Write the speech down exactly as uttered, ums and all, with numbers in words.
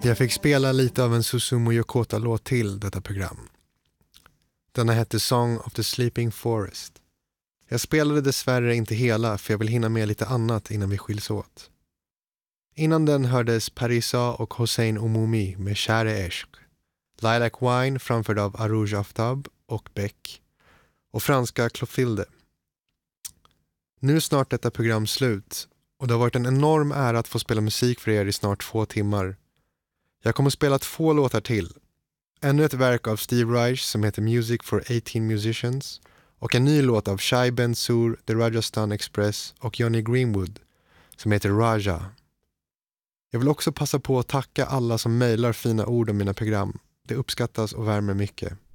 Jag fick spela lite av en Susumu Yokota-låt till detta program. Denna hette Song of the Sleeping Forest. Jag spelade dessvärre inte hela för jag vill hinna med lite annat innan vi skiljs åt. Innan den hördes Parisa och Hossein Omumi med Share Eshq, Lilac Wine framförd av Arouj Aftab och Beck och franska Clotilde. Nu är snart detta program slut och det har varit en enorm ära att få spela musik för er i snart två timmar. Jag kommer spela två låtar till. Ännu ett verk av Steve Reich som heter Music for eighteen Musicians och en ny låt av Shai Ben-Sur, The Rajasthan Express och Johnny Greenwood som heter Raja. Jag vill också passa på att tacka alla som mejlar fina ord om mina program. Det uppskattas och värmer mycket.